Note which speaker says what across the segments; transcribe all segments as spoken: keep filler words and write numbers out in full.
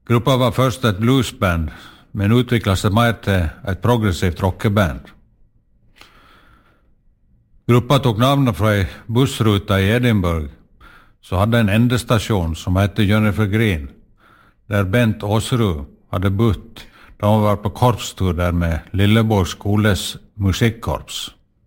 Speaker 1: Gruppa var først et bluesband, men utviklet seg mer til et progressivt rockeband. Gruppa tok navnet fra ei bussruta i Edinburgh, så hadde en endestasjon som heter Jennifer Green, der Bent Åsrud hadde bodd da han var på korpstur der med Lilleborg skoles musikkorps.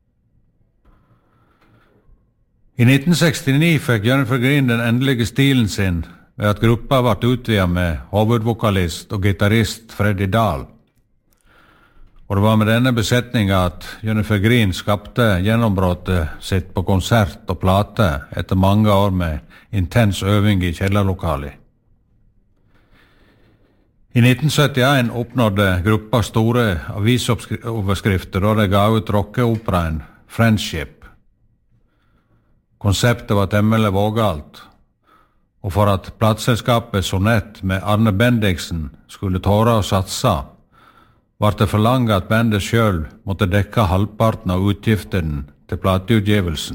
Speaker 1: I nitten sekstini fikk Jennifer Green den endelige stilen sin ved at gruppa ble utvidet med hovedvokalist og gitarist Freddy Dahl. Og det var med denne besetningen at Jennifer Green skapte gjennombrottet sitt på konsert og plate etter mange år med intens øving i kjellerlokalet. I nitten syttien oppnådde gruppa store avisoverskrifter da de ga ut rockeoperaen Friendship. Konseptet var temmelig vågalt, og for at plateselskapet Sonett med Arne Bendiksen skulle tåre å satse, var det forlanget at bandet selv måtte dekke halvparten av utgiften til plateutgivelsen.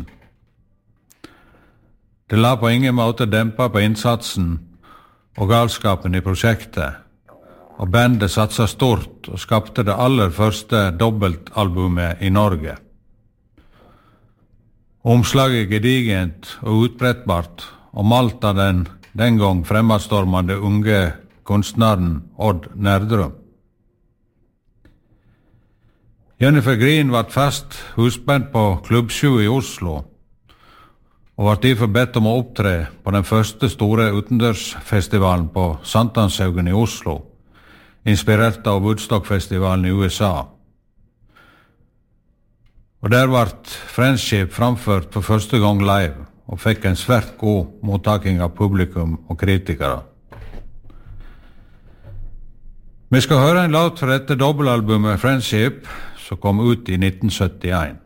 Speaker 1: Det la på ingen måte dempe på innsatsen og galskapen i prosjektet, og bandet satsa stort og skapte det aller første dobbeltalbumet i Norge. Omslaget gedigent og utbrettbart, og malt av den den gang fremadstormende unge kunstneren Odd Nerdrum. Jennifer Green var fast husband på Klubb sju i Oslo, og var derfor bedt om å opptre på den første store utendørsfestivalen på Sankthanshaugen i Oslo, inspirert av Woodstock-festivalen i U S A. Og der ble Friendship framført for første gang live, og fikk en svært god mottaking av publikum og kritikere. Vi skal høre en låt fra dette dobbelalbumet Friendship, som kom ut i nitten syttien.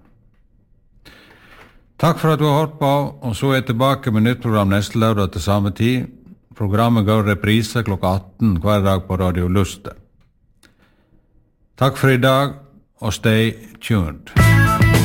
Speaker 1: Takk for at du har hørt på, og så er jeg tilbake med nytt program neste lørdag til samme tid. Programmet går reprise klokka atten hver dag på Radio Luste. Takk for i dag, og stay tuned.